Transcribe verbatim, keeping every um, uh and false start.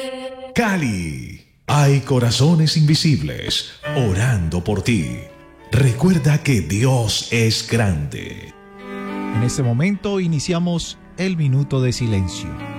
Cali, hay corazones invisibles orando por ti. Recuerda que Dios es grande. En este momento iniciamos el minuto de silencio.